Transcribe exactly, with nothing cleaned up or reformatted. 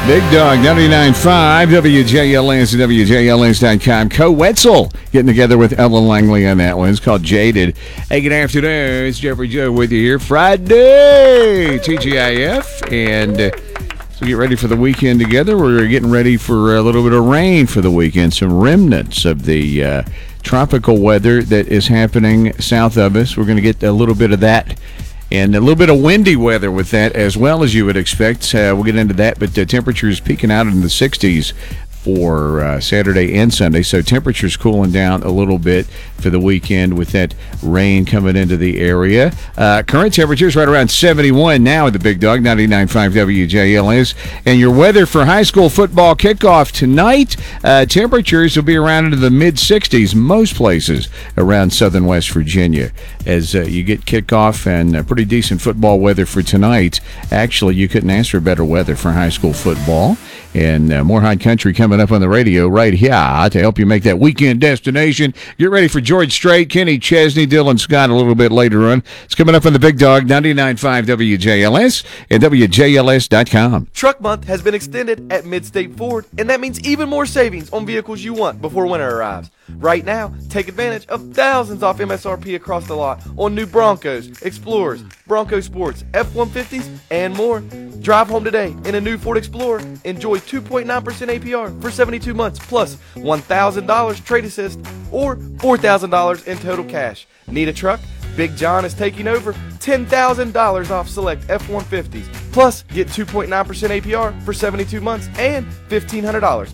Big Dog ninety-nine point five, W J L S and W J L S dot com. Co Wetzel getting together with Ellen Langley on that one. It's called Jaded. Hey, good afternoon. It's Jeffrey Joe with you here. Friday, T G I F. And uh, so get ready for the weekend together. We're getting ready for a little bit of rain for the weekend. Some remnants of the uh, tropical weather that is happening south of us. We're going to get a little bit of that. And a little bit of windy weather with that as well, as you would expect. Uh, we'll get into that, but uh, temperatures peaking out in the sixties for uh, Saturday and Sunday. So temperatures cooling down a little bit for the weekend with that rain coming into the area. Uh, current temperatures right around seventy-one now at the Big Dog, ninety-nine point five W J L S. And your weather for high school football kickoff tonight, uh, temperatures will be around into the mid-sixties most places around southern West Virginia as uh, you get kickoff and uh, pretty decent football weather for tonight. Actually, you couldn't ask for better weather for high school football. And uh, more high country coming up on the radio right here to help you make that weekend destination. Get ready for George Strait, Kenny Chesney, Dylan Scott a little bit later on. It's coming up on the Big Dog, ninety-nine point five W J L S and W J L S dot com. Truck Month has been extended at Midstate Ford, and that means even more savings on vehicles you want before winter arrives. Right now, take advantage of thousands off M S R P across the lot on new Broncos, Explorers, Bronco Sports, F one fifties, and more. Drive home today in a new Ford Explorer. Enjoy two point nine percent A P R for seventy-two months plus one thousand dollars trade assist or four thousand dollars in total cash. Need a truck? Big John is taking over ten thousand dollars off select F one fifties. Plus, get two point nine percent A P R for seventy-two months and fifteen hundred dollars